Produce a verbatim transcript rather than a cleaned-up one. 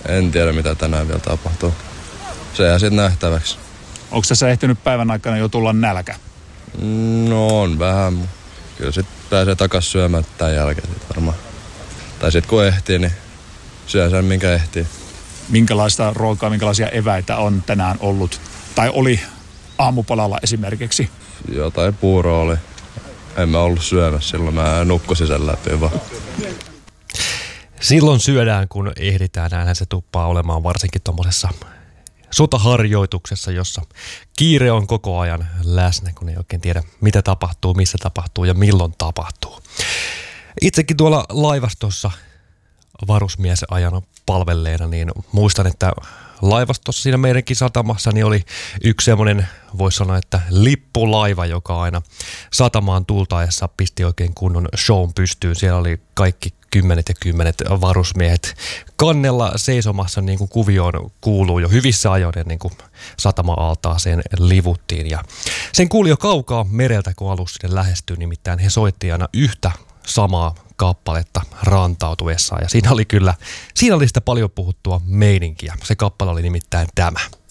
En tiedä, mitä tänään vielä tapahtuu. Se jää sitten nähtäväksi. Onko tässä ehtinyt päivän aikana jo tulla nälkä? No on vähän. Kyllä sitten pääsee takaisin syömään tämän jälkeen sit varmaan. Tai sitten kun ehtii, niin syö sen minkä ehtii. Minkälaista ruokaa, minkälaisia eväitä on tänään ollut? Tai oli aamupalalla esimerkiksi? Jotain puuroa oli. En mä ollut syömässä silloin, mä nukkusin sen läpi vaan. Silloin syödään, kun ehditään. Näinhän se tuppaa olemaan varsinkin tuommoisessa sotaharjoituksessa, jossa kiire on koko ajan läsnä, kun ei oikein tiedä, mitä tapahtuu, missä tapahtuu ja milloin tapahtuu. Itsekin tuolla laivastossa varusmiesajana palvelleena, niin muistan, että laivastossa siinä meidänkin satamassa niin oli yksi semmoinen, voisi sanoa, että lippulaiva, joka aina satamaan tultaessa pisti oikein kunnon shown pystyyn. Siellä oli kaikki kymmenet ja kymmenet varusmiehet kannella seisomassa, niin kuin kuvioon kuuluu jo hyvissä ajoin, niin kuin satama-altaaseen livuttiin. Ja sen kuuli jo kaukaa mereltä, kun alus sinne lähestyi, nimittäin he soitti aina yhtä samaa kappaletta rantautuessaan. Ja siinä oli kyllä, siinä oli sitä paljon puhuttua meininkiä. Se kappale oli nimittäin tämä.